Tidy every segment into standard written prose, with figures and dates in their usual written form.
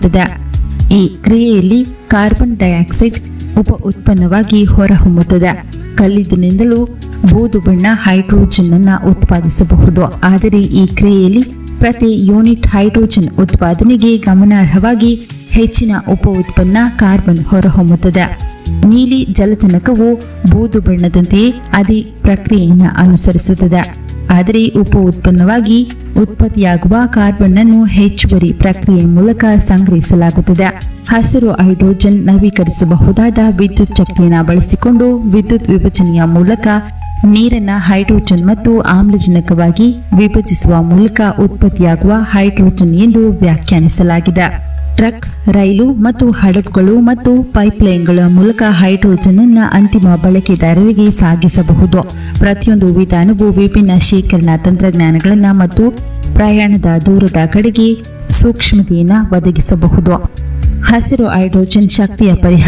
ಮಾಡುತ್ತದೆ. ಈ ಕ್ರಿಯೆಯಲ್ಲಿ ಕಾರ್ಬನ್ ಡೈಆಕ್ಸೈಡ್ ಉಪ ಉತ್ಪನ್ನವಾಗಿ ಹೊರಹೊಮ್ಮುತ್ತದೆ. ಕಲ್ಲಿದ್ದಲಿನಿಂದಲೂ ಬೂದು ಬಣ್ಣ ಹೈಡ್ರೋಜನ್ ಅನ್ನು ಉತ್ಪಾದಿಸಬಹುದು. ಆದರೆ ಈ ಕ್ರಿಯೆಯಲ್ಲಿ ಪ್ರತಿ ಯೂನಿಟ್ ಹೈಡ್ರೋಜನ್ ಉತ್ಪಾದನೆಗೆ ಗಮನಾರ್ಹವಾಗಿ ಹೆಚ್ಚಿನ ಉಪ ಉತ್ಪನ್ನ ಕಾರ್ಬನ್ ಹೊರಹೊಮ್ಮುತ್ತದೆ. ನೀಲಿ ಜಲಜನಕವು ಬೂದು ಬಣ್ಣದಂತೆಯೇ ಅದೇ ಪ್ರಕ್ರಿಯೆಯನ್ನು ಅನುಸರಿಸುತ್ತದೆ. ಆದರೆ ಉಪ ಉತ್ಪನ್ನವಾಗಿ ಉತ್ಪತ್ತಿಯಾಗುವ ಕಾರ್ಬನ್ ಅನ್ನು ಹೆಚ್ಚುವರಿ ಪ್ರಕ್ರಿಯೆ ಮೂಲಕ ಸಂಗ್ರಹಿಸಲಾಗುತ್ತದೆ. ಹಸಿರು ಹೈಡ್ರೋಜನ್ ನವೀಕರಿಸಬಹುದಾದ ವಿದ್ಯುತ್ ಶಕ್ತಿಯನ್ನು ಬಳಸಿಕೊಂಡು ವಿದ್ಯುತ್ ವಿಭಜನೆಯ ಮೂಲಕ ನೀರನ್ನು ಹೈಡ್ರೋಜನ್ ಮತ್ತು ಆಮ್ಲಜನಕವಾಗಿ ವಿಭಜಿಸುವ ಮೂಲಕ ಉತ್ಪತ್ತಿಯಾಗುವ ಹೈಡ್ರೋಜನ್ ಎಂದು ವ್ಯಾಖ್ಯಾನಿಸಲಾಗಿದೆ. ಟ್ರಕ್, ರೈಲು ಮತ್ತು ಹಡಗುಗಳು ಮತ್ತು ಪೈಪ್ಲೈನ್ಗಳ ಮೂಲಕ ಹೈಡ್ರೋಜನ್ ಅನ್ನು ಅಂತಿಮ ಬಳಕೆದಾರರಿಗೆ ಸಾಗಿಸಬಹುದು. ಪ್ರತಿಯೊಂದು ವಿಧಾನವು ವಿಭಿನ್ನ ಶೇಖರಣಾ ತಂತ್ರಜ್ಞಾನಗಳನ್ನು ಮತ್ತು ಪ್ರಯಾಣದ ದೂರದ ಕಡೆಗೆ ಸೂಕ್ಷ್ಮತೆಯನ್ನು ಒದಗಿಸಬಹುದು. ಹಸಿರು ಹೈಡ್ರೋಜನ್ ಶಕ್ತಿಯ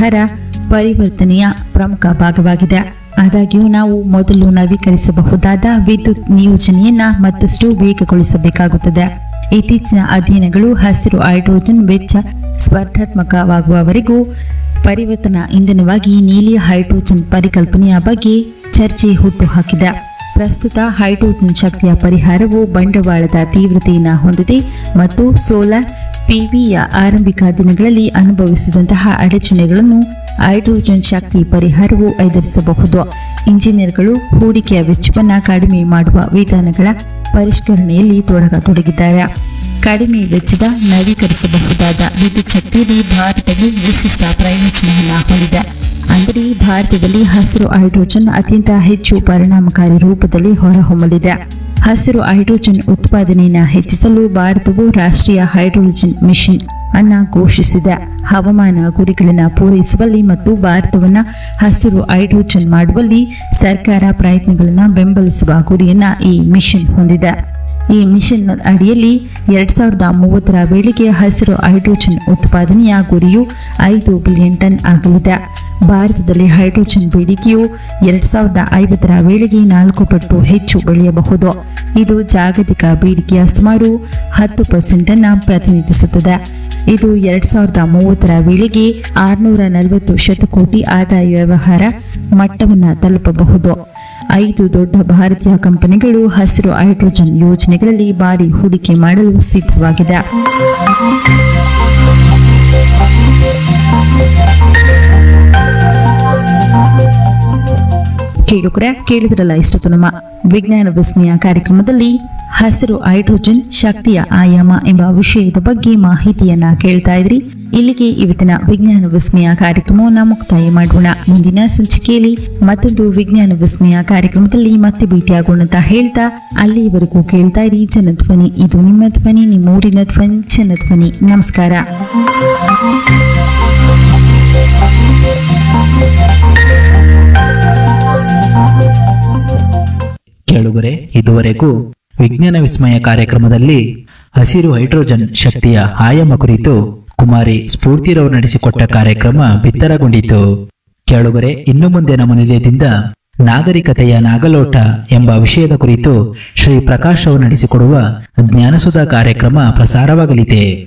ಪರಿವರ್ತನೆಯ ಪ್ರಮುಖ ಭಾಗವಾಗಿದೆ. ಆದಾಗ್ಯೂ ನಾವು ಮೊದಲು ನವೀಕರಿಸಬಹುದಾದ ವಿದ್ಯುತ್ ನಿಯೋಜನೆಯನ್ನ ಮತ್ತಷ್ಟು ವೇಗಗೊಳಿಸಬೇಕಾಗುತ್ತದೆ. ಇತ್ತೀಚಿನ ಅಧ್ಯಯನಗಳು ಹಸಿರು ಹೈಡ್ರೋಜನ್ ವೆಚ್ಚ ಸ್ಪರ್ಧಾತ್ಮಕವಾಗುವವರೆಗೂ ಪರಿವರ್ತನಾ ಇಂಧನವಾಗಿ ನೀಲಿ ಹೈಡ್ರೋಜನ್ ಪರಿಕಲ್ಪನೆಯ ಬಗ್ಗೆ ಚರ್ಚೆ ಹುಟ್ಟುಹಾಕಿದೆ. ಪ್ರಸ್ತುತ ಹೈಡ್ರೋಜನ್ ಶಕ್ತಿಯ ಪರಿಹಾರವು ಬಂಡವಾಳದ ತೀವ್ರತೆಯನ್ನು ಹೊಂದಿದೆ ಮತ್ತು ಸೋಲಾರ್ ಪಿವಿಯ ಆರಂಭಿಕ ದಿನಗಳಲ್ಲಿ ಅನುಭವಿಸಿದಂತಹ ಅಡಚಣೆಗಳನ್ನು ಹೈಡ್ರೋಜನ್ ಶಕ್ತಿ ಪರಿಹಾರವು ಎದುರಿಸಬಹುದು. ಇಂಜಿನಿಯರ್ಗಳು ಹೂಡಿಕೆಯ ವೆಚ್ಚವನ್ನು ಕಡಿಮೆ ಮಾಡುವ ವಿಧಾನಗಳ ಪರಿಷ್ಕರಣೆಯಲ್ಲಿ ತೊಡಗಿದ್ದಾರೆ. ಕಡಿಮೆ ವೆಚ್ಚದ ನವೀಕರಿಸಬಹುದಾದ ವಿದ್ಯುತ್ ಶಕ್ತಿಯಲ್ಲಿ ಭಾರತವು ವಿಶಿಷ್ಟ ಪ್ರಯೋಜನವನ್ನು ಹೊಂದಿದೆ. ಅಂದರೆ ಭಾರತದಲ್ಲಿ ಹಸಿರು ಹೈಡ್ರೋಜನ್ ಅತ್ಯಂತ ಹೆಚ್ಚು ಪರಿಣಾಮಕಾರಿ ರೂಪದಲ್ಲಿ ಹೊರಹೊಮ್ಮಲಿದೆ. ಹಸಿರು ಹೈಡ್ರೋಜನ್ ಉತ್ಪಾದನೆಯನ್ನು ಹೆಚ್ಚಿಸಲು ಭಾರತವು ರಾಷ್ಟ್ರೀಯ ಹೈಡ್ರೋಜನ್ ಮಿಷನ್ ಅನ್ನು ಘೋಷಿಸಿದೆ. ಹವಾಮಾನ ಗುರಿಗಳನ್ನು ಪೂರೈಸುವಲ್ಲಿ ಮತ್ತು ಭಾರತವನ್ನು ಹಸಿರು ಹೈಡ್ರೋಜನ್ ಮಾಡುವಲ್ಲಿ ಸರ್ಕಾರ ಪ್ರಯತ್ನಗಳನ್ನು ಬೆಂಬಲಿಸುವ ಗುರಿಯನ್ನು ಈ ಮಿಷನ್ ಹೊಂದಿದೆ. ಈ ಮಿಷನ್ ಅಡಿಯಲ್ಲಿ 2030ರ ವೇಳೆಗೆ ಹಸಿರು ಹೈಡ್ರೋಜನ್ ಉತ್ಪಾದನೆಯ ಗುರಿಯು 5 ಬಿಲಿಯನ್ ಟನ್ ಆಗಲಿದೆ. ಭಾರತದಲ್ಲಿ ಹೈಡ್ರೋಜನ್ ಬೇಡಿಕೆಯು 2050ರ ವೇಳೆಗೆ 4 ಪಟ್ಟು ಹೆಚ್ಚು ಬೆಳೆಯಬಹುದು. ಇದು ಜಾಗತಿಕ ಬೇಡಿಕೆಯ ಸುಮಾರು 10% ಅನ್ನು ಪ್ರತಿನಿಧಿಸುತ್ತದೆ. ಇದು 2030ರ ವೇಳೆಗೆ 640 ಶತಕೋಟಿ ಆದಾಯ ವ್ಯವಹಾರ ಮಟ್ಟವನ್ನು ತಲುಪಬಹುದು. 5 ದೊಡ್ಡ ಭಾರತೀಯ ಕಂಪನಿಗಳು ಹಸಿರು ಹೈಡ್ರೋಜನ್ ಯೋಜನೆಗಳಲ್ಲಿ ಭಾರಿ ಹೂಡಿಕೆ ಮಾಡಲು ಸಿದ್ಧವಾಗಿದೆ. ಕೇಳಿದ್ರಲ್ಲ ಇಷ್ಟೊತ್ತು ನಮ್ಮ ವಿಜ್ಞಾನ ವಿಸ್ಮಯ ಕಾರ್ಯಕ್ರಮದಲ್ಲಿ ಹಸಿರು ಹೈಡ್ರೋಜನ್ ಶಕ್ತಿಯ ಆಯಾಮ ಎಂಬ ವಿಷಯದ ಬಗ್ಗೆ ಮಾಹಿತಿಯನ್ನ ಕೇಳ್ತಾ ಇದ್ರಿ. ಇಲ್ಲಿಗೆ ಇವತ್ತಿನ ವಿಜ್ಞಾನ ವಿಸ್ಮಯ ಕಾರ್ಯಕ್ರಮವನ್ನು ಮುಕ್ತಾಯ ಮಾಡೋಣ. ಮುಂದಿನ ಸಂಚಿಕೆಯಲ್ಲಿ ಮತ್ತೊಂದು ವಿಜ್ಞಾನ ವಿಸ್ಮಯ ಕಾರ್ಯಕ್ರಮದಲ್ಲಿ ಮತ್ತೆ ಭೇಟಿಯಾಗೋಣ ಅಂತ ಹೇಳ್ತಾ ಅಲ್ಲಿಯವರೆಗೂ ಕೇಳ್ತಾ ಇರಿ ಜನಧ್ವನಿ. ಇದು ನಿಮ್ಮ ಧ್ವನಿ, ನಿಮ್ಮೂರಿನ ಧ್ವನಿ, ಜನಧ್ವನಿ. ನಮಸ್ಕಾರ. ಕೇಳುಗರೆ, ಇದುವರೆಗೂ ವಿಜ್ಞಾನ ವಿಸ್ಮಯ ಕಾರ್ಯಕ್ರಮದಲ್ಲಿ ಹಸಿರು ಹೈಡ್ರೋಜನ್ ಶಕ್ತಿಯ ಆಯಾಮ ಕುರಿತು ಕುಮಾರಿ ಸ್ಫೂರ್ತಿರವರು ನಡೆಸಿಕೊಟ್ಟ ಕಾರ್ಯಕ್ರಮ ಬಿತ್ತರಗೊಂಡಿತು. ಕೇಳುಗರೆ, ಇನ್ನು ಮುಂದೆ ನಮ್ಮ ನಿಲಯದಿಂದ ನಾಗರಿಕತೆಯ ನಾಗಲೋಟ ಎಂಬ ವಿಷಯದ ಕುರಿತು ಶ್ರೀ ಪ್ರಕಾಶ್ ಅವರು ನಡೆಸಿಕೊಡುವ ಜ್ಞಾನಸುಧಾ ಕಾರ್ಯಕ್ರಮ ಪ್ರಸಾರವಾಗಲಿದೆ.